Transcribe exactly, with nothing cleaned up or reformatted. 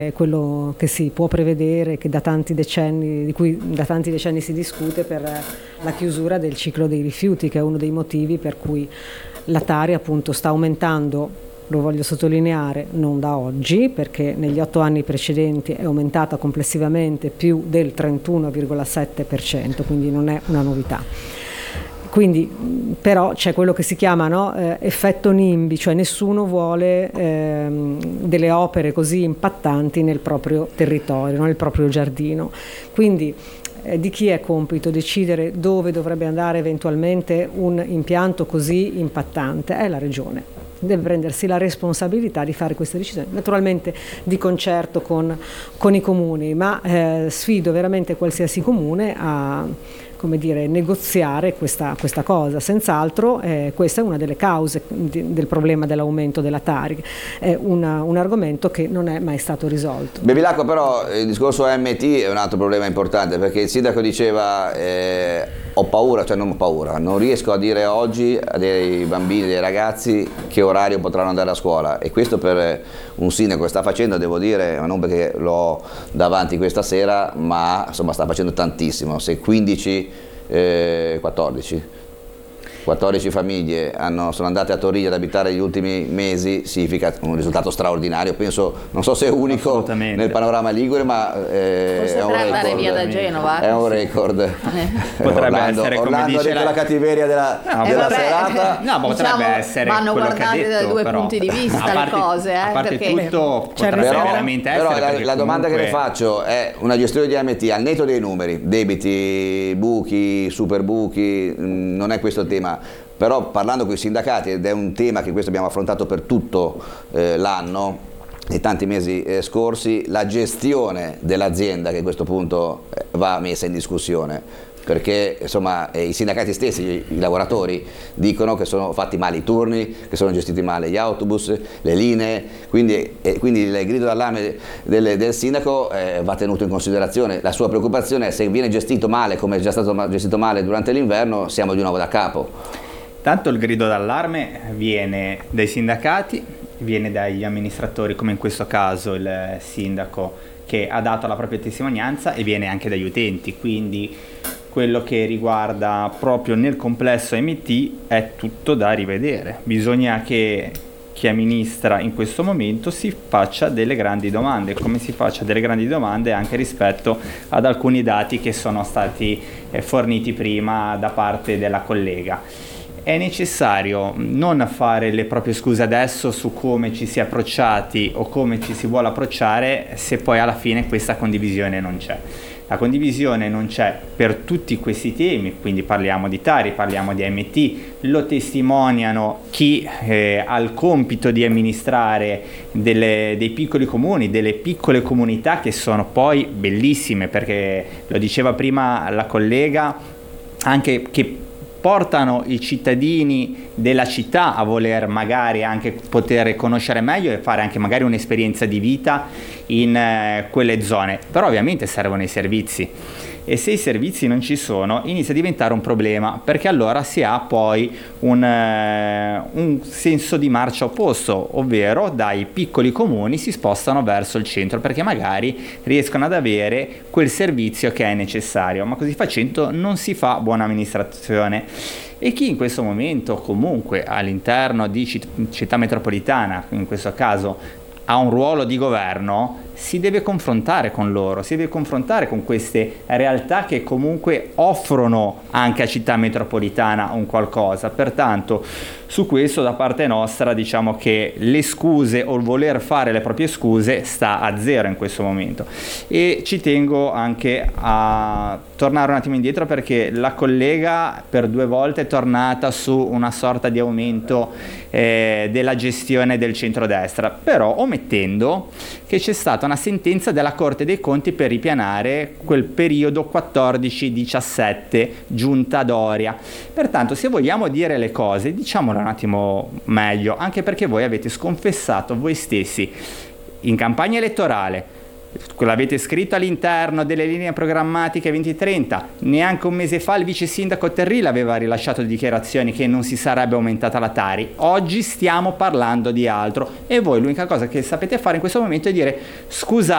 quello che si può prevedere, che da tanti decenni, di cui da tanti decenni si discute, per la chiusura del ciclo dei rifiuti, che è uno dei motivi per cui la Tari appunto sta aumentando, lo voglio sottolineare, non da oggi, perché negli otto anni precedenti è aumentata complessivamente più del trentuno virgola sette per cento, quindi non è una novità. Quindi però c'è quello che si chiama, no, eh, effetto NIMBY, cioè nessuno vuole ehm, delle opere così impattanti nel proprio territorio, nel proprio giardino. Quindi eh, di chi è compito decidere dove dovrebbe andare eventualmente un impianto così impattante? È la Regione. Deve prendersi la responsabilità di fare queste decisioni, naturalmente di concerto con, con i comuni, ma eh, sfido veramente qualsiasi comune a, come dire, negoziare questa, questa cosa. Senz'altro eh, questa è una delle cause di, del problema dell'aumento della Tari, è una, un argomento che non è mai stato risolto. Bevilacqua, però il discorso A M T è un altro problema importante, perché il sindaco diceva eh, ho paura, cioè non ho paura, non riesco a dire oggi a dei bambini, dei ragazzi che orario potranno andare a scuola, e questo per un sindaco che sta facendo, devo dire, ma non perché l'ho davanti questa sera, ma insomma sta facendo tantissimo. Se quindici, eh, quattordici quattordici famiglie hanno, sono andate a Torino ad abitare gli ultimi mesi, significa un risultato straordinario, penso, non so se è unico nel panorama ligure, ma eh, forse è un record. andare via da Genova. È un record. Potrebbe Orlando, essere, come Orlando dice la... la cattiveria della, no, della vabbè, serata. No, ma potrebbe diciamo, essere vanno quello guardate che ha detto, da due però, punti di vista a parte, le cose, eh, a parte perché tutto C'è potrebbe però, veramente però essere, la, perché la domanda comunque... che le faccio è una gestione di A M T al netto dei numeri, debiti, buchi, super buchi, mh, non è questo il tema. Però parlando con i sindacati, ed è un tema che questo abbiamo affrontato per tutto eh, l'anno, nei tanti mesi eh, scorsi, la gestione dell'azienda che a questo punto eh, va messa in discussione, perché insomma eh, i sindacati stessi, i, i lavoratori dicono che sono fatti male i turni, che sono gestiti male gli autobus, le linee, quindi, eh, quindi il grido d'allarme del, del sindaco eh, va tenuto in considerazione. La sua preoccupazione è se viene gestito male, come è già stato gestito male durante l'inverno, siamo di nuovo da capo. Tanto il grido d'allarme viene dai sindacati, viene dagli amministratori, come in questo caso il sindaco che ha dato la propria testimonianza, e viene anche dagli utenti, quindi quello che riguarda proprio nel complesso A M T è tutto da rivedere. Bisogna che chi amministra in questo momento si faccia delle grandi domande, come si faccia delle grandi domande anche rispetto ad alcuni dati che sono stati forniti prima da parte della collega. È necessario non fare le proprie scuse adesso su come ci si è approcciati o come ci si vuole approcciare, se poi alla fine questa condivisione non c'è. La condivisione non c'è per tutti questi temi, quindi parliamo di Tari, parliamo di A M T, lo testimoniano chi eh, ha il compito di amministrare delle, dei piccoli comuni, delle piccole comunità che sono poi bellissime, perché lo diceva prima la collega, anche che portano i cittadini della città a voler magari anche poter conoscere meglio e fare anche magari un'esperienza di vita in eh, quelle zone, però ovviamente servono i servizi, e se i servizi non ci sono inizia a diventare un problema, perché allora si ha poi un, eh, un senso di marcia opposto, ovvero dai piccoli comuni si spostano verso il centro perché magari riescono ad avere quel servizio che è necessario, ma così facendo non si fa buona amministrazione. E chi in questo momento comunque all'interno di città metropolitana, in questo caso, ha un ruolo di governo, si deve confrontare con loro, si deve confrontare con queste realtà che comunque offrono anche a città metropolitana un qualcosa. Pertanto su questo da parte nostra diciamo che le scuse o il voler fare le proprie scuse sta a zero in questo momento. E ci tengo anche a tornare un attimo indietro, perché la collega per due volte è tornata su una sorta di aumento eh, della gestione del centrodestra, però omettendo che c'è stata una sentenza della Corte dei Conti per ripianare quel periodo quattordici diciassette, giunta Doria. Pertanto se vogliamo dire le cose diciamolo un attimo meglio, anche perché voi avete sconfessato voi stessi in campagna elettorale, l'avete scritto all'interno delle linee programmatiche venti trenta, neanche un mese fa il vice sindaco Terrilla aveva rilasciato dichiarazioni che non si sarebbe aumentata la Tari. Oggi stiamo parlando di altro e voi l'unica cosa che sapete fare in questo momento è dire scusa